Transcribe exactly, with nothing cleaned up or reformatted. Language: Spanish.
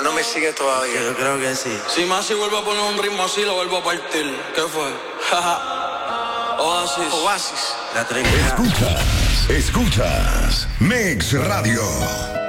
¿O no me sigue todavía? Yo creo que sí. Si Masi vuelve a poner un ritmo así, lo vuelvo a partir. ¿Qué fue? Oasis. Oasis. La Trinidad. Escuchas, escuchas Mix Radio.